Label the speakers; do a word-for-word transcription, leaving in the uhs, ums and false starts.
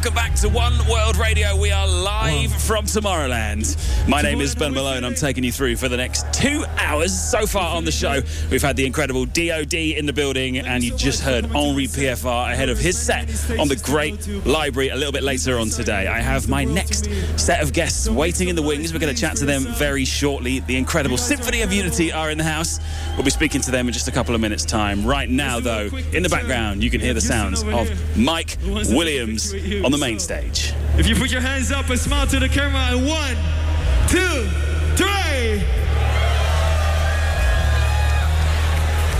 Speaker 1: welcome back to One World Radio. We are live from Tomorrowland. My name is Ben Malone. I'm taking you through for the next two hours. So far on the show, we've had the incredible D O D in the building, and you just heard Henri P F R ahead of his set on the Great Library a little bit later on today. I have my next set of guests waiting in the wings. We're going to chat to them very shortly. The incredible Symphony of Unity are in the house. We'll be speaking to them in just a couple of minutes' time. Right now, though, in the background, you can hear the sounds of Mike Williams on the main stage.
Speaker 2: If you put your hands up and smile to the camera, and one, two, three.